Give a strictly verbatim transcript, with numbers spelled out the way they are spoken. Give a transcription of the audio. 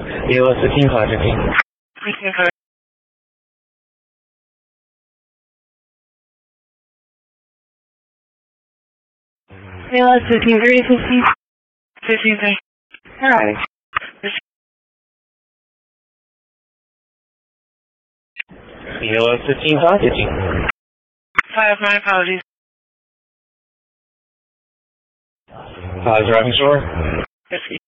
E L S fifteen contacting. fifteen code. E L S fifteen thirty fifteen. fifteen thirty. Alright. E L S fifteen contacting. Five, my apologies. Uh, driving shore? Yes,